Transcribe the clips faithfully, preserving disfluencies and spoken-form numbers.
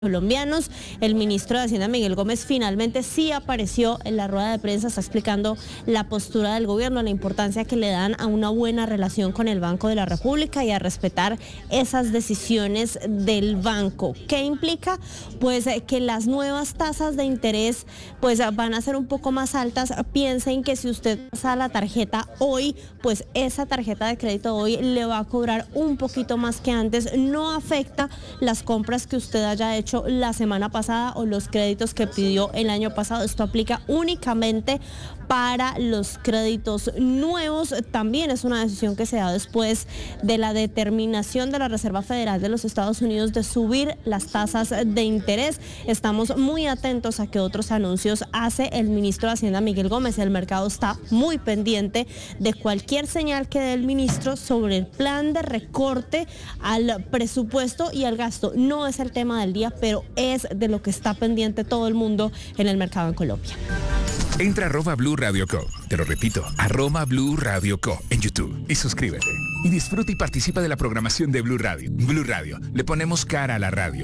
colombianos. El ministro de Hacienda, Miguel Gómez, finalmente sí apareció en la rueda de prensa, está explicando la postura del gobierno, la importancia que le dan a una buena relación con el Banco de la República y a respetar esas decisiones del banco. ¿Qué implica? Pues que las nuevas tasas de interés pues van a ser un poco más altas. Piensen que si usted pasa la tarjeta hoy, pues esa tarjeta de crédito hoy le va a cobrar un poquito más que antes. No afecta las compras que usted haya hecho la semana pasada o los créditos que pidió el año pasado. Esto aplica únicamente para los créditos nuevos. También es una decisión que se da después de la determinación de la Reserva Federal de los Estados Unidos de subir las tasas de interés. Estamos muy atentos a que otros anuncios hace el ministro de Hacienda, Miguel Gómez. El mercado está muy pendiente de cualquier señal que dé el ministro sobre el plan de recorte al presupuesto y al gasto. No es el tema del día, pero es de lo que está pendiente todo el mundo en el mercado en Colombia. Entra a arroba Blue Radio Co. Te lo repito, arroba Blue Radio Co. en YouTube y suscríbete. Y disfruta y participa de la programación de Blue Radio. Blue Radio, le ponemos cara a la radio.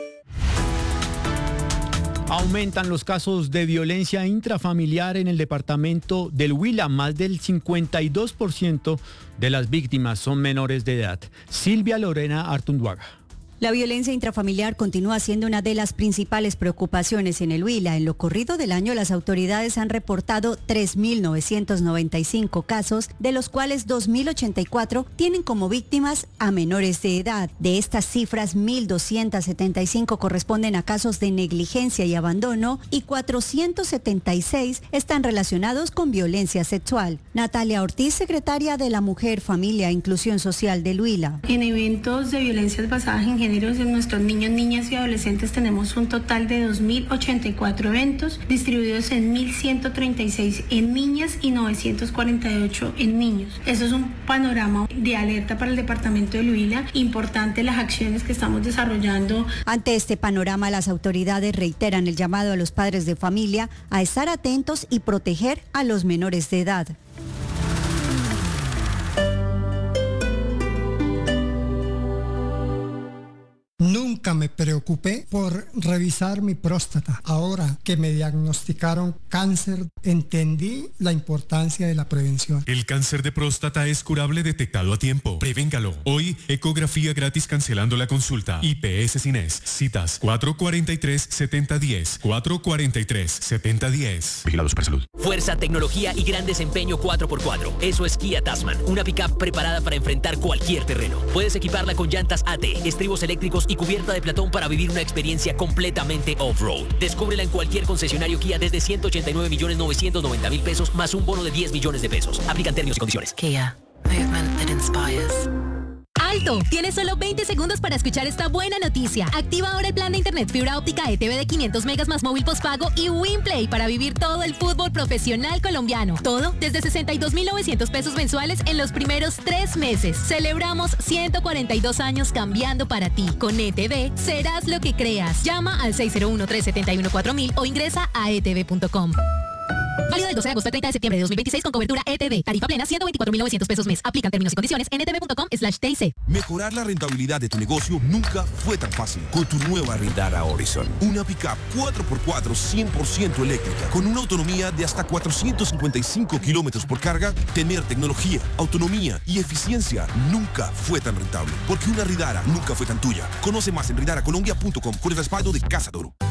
Aumentan los casos de violencia intrafamiliar en el departamento del Huila. Más del cincuenta y dos por ciento de las víctimas son menores de edad. Silvia Lorena Artunduaga. La violencia intrafamiliar continúa siendo una de las principales preocupaciones en el Huila. En lo corrido del año, las autoridades han reportado tres mil novecientos noventa y cinco casos, de los cuales dos mil ochenta y cuatro tienen como víctimas a menores de edad. De estas cifras, mil doscientos setenta y cinco corresponden a casos de negligencia y abandono y cuatrocientos setenta y seis están relacionados con violencia sexual. Natalia Ortiz, secretaria de la Mujer, Familia e Inclusión Social del Huila. En eventos de violencias basadas en género, en nuestros niños, niñas y adolescentes tenemos un total de dos mil ochenta y cuatro eventos distribuidos en mil ciento treinta y seis en niñas y novecientos cuarenta y ocho en niños. Eso es un panorama de alerta para el departamento de Huila. Importante las acciones que estamos desarrollando. Ante este panorama, las autoridades reiteran el llamado a los padres de familia a estar atentos y proteger a los menores de edad. Nunca me preocupé por revisar mi próstata. Ahora que me diagnosticaron cáncer, entendí la importancia de la prevención. El cáncer de próstata es curable detectado a tiempo. Prevéngalo. Hoy, ecografía gratis cancelando la consulta. I P S Cines. Citas cuatro cuatro tres, siete cero uno cero. cuatro cuatro tres, siete cero uno cero. Vigilado Supersalud. Fuerza, tecnología y gran desempeño cuatro por cuatro. Eso es Kia Tasman. Una pickup preparada para enfrentar cualquier terreno. Puedes equiparla con llantas A T, estribos eléctricos y cubierta de platón para vivir una experiencia completamente off-road. Descúbrela en cualquier concesionario Kia desde ciento ochenta y nueve millones novecientos noventa mil pesos más un bono de diez millones de pesos. Aplican términos y condiciones. Kia, movement that inspires. ¡Alto! Tienes solo veinte segundos para escuchar esta buena noticia. Activa ahora el plan de internet fibra óptica E T V de quinientos megas más móvil postpago y WinPlay para vivir todo el fútbol profesional colombiano. Todo desde sesenta y dos mil novecientos pesos mensuales en los primeros tres meses. Celebramos ciento cuarenta y dos años cambiando para ti. Con E T V serás lo que creas. Llama al seis cero uno, tres siete uno, cuatro mil o ingresa a e t v punto com. Válido del doce de agosto al treinta de septiembre de dos mil veintiséis con cobertura E T V. Tarifa plena ciento veinticuatro mil novecientos pesos mes. Aplican términos y condiciones en e t v punto com slash t c. Mejorar la rentabilidad de tu negocio nunca fue tan fácil con tu nueva Rindara Horizon. Una pickup cuatro por cuatro cien por ciento eléctrica con una autonomía de hasta cuatrocientos cincuenta y cinco kilómetros por carga. Tener tecnología, autonomía y eficiencia nunca fue tan rentable. Porque una Rindara nunca fue tan tuya. Conoce más en rindara colombia punto com con el respaldo de Casa Toro.